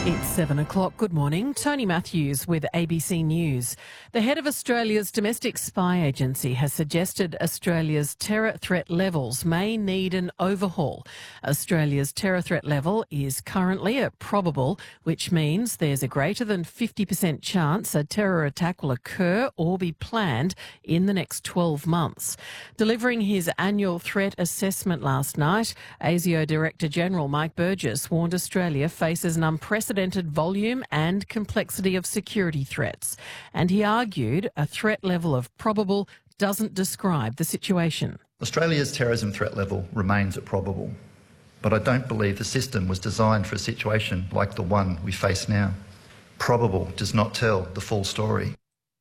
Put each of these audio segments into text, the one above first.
It's 7 o'clock. Good morning. Tony Matthews with ABC News. The head of Australia's domestic spy agency has suggested Australia's terror threat levels may need an overhaul. Australia's terror threat level is currently at probable, which means there's a greater than 50% chance a terror attack will occur or be planned in the next 12 months. Delivering his annual threat assessment last night, ASIO Director General Mike Burgess warned Australia faces an unprecedented volume and complexity of security threats. And he argued a threat level of probable doesn't describe the situation. Australia's terrorism threat level remains at probable, but I don't believe the system was designed for a situation like the one we face now. Probable does not tell the full story.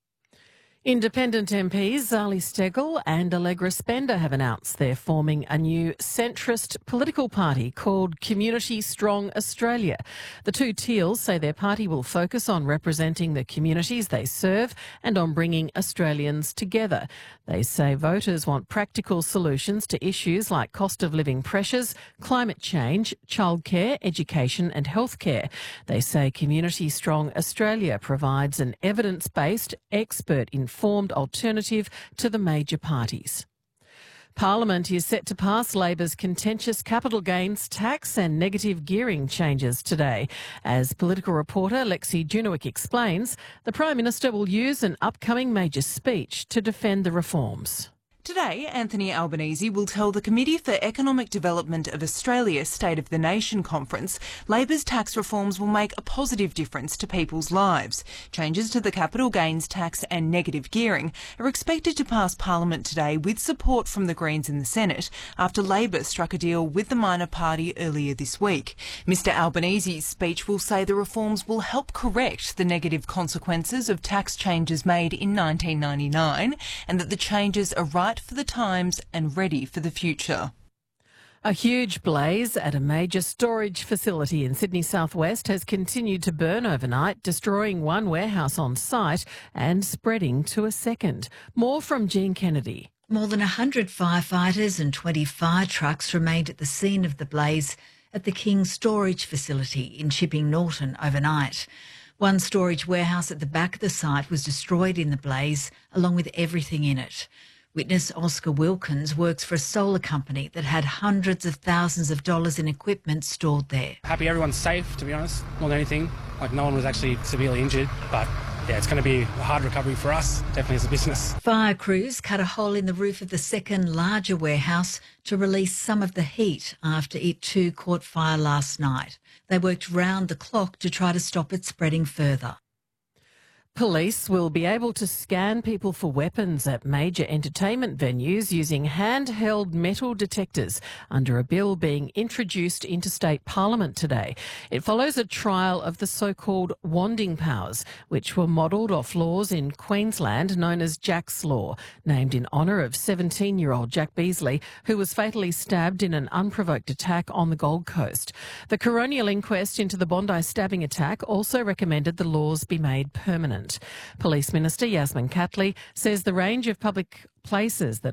Independent MPs Zali Steggall and Allegra Spender have announced they're forming a new centrist political party called Community Strong Australia. The two Teals say their party will focus on representing the communities they serve and on bringing Australians together. They say voters want practical solutions to issues like cost of living pressures, climate change, childcare, education and healthcare. They say Community Strong Australia provides an evidence-based, expert-informed alternative to the major parties. Parliament is set to pass Labor's contentious capital gains tax and negative gearing changes today. As political reporter Lexi Junowick explains, the Prime Minister will use an upcoming major speech to defend the reforms. Today, Anthony Albanese will tell the Committee for Economic Development of Australia State of the Nation conference Labor's tax reforms will make a positive difference to people's lives. Changes to the capital gains tax and negative gearing are expected to pass Parliament today with support from the Greens in the Senate after Labor struck a deal with the minor party earlier this week. Mr Albanese's speech will say the reforms will help correct the negative consequences of tax changes made in 1999 and that the changes are right for the times and ready for the future. A huge blaze at a major storage facility in Sydney southwest has continued to burn overnight, destroying one warehouse on site and spreading to a second. More from Jean Kennedy. More than 100 firefighters and 20 fire trucks remained at the scene of the blaze at the King Storage Facility in Chipping Norton overnight. One storage warehouse at the back of the site was destroyed in the blaze, along with everything in it. Witness Oscar Wilkins works for a solar company that had hundreds of thousands of dollars in equipment stored there. Happy everyone's safe, to be honest, more than anything. Like, no one was actually severely injured, but yeah, it's going to be a hard recovery for us, definitely as a business. Fire crews cut a hole in the roof of the second larger warehouse to release some of the heat after it too caught fire last night. They worked round the clock to try to stop it spreading further. Police will be able to scan people for weapons at major entertainment venues using handheld metal detectors under a bill being introduced into state parliament today. It follows a trial of the so-called wanding powers, which were modelled off laws in Queensland known as Jack's Law, named in honour of 17-year-old Jack Beasley, who was fatally stabbed in an unprovoked attack on the Gold Coast. The coronial inquest into the Bondi stabbing attack also recommended the laws be made permanent. Police Minister Yasmin Catley says the range of public places that